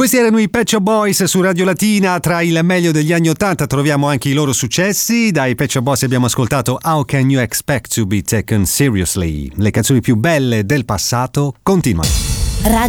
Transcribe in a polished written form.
Questi erano i Pet Shop Boys su Radio Latina. Tra il meglio degli anni '80 troviamo anche i loro successi. Dai Pet Shop Boys abbiamo ascoltato How Can You Expect to Be Taken Seriously? Le canzoni più belle del passato continuano.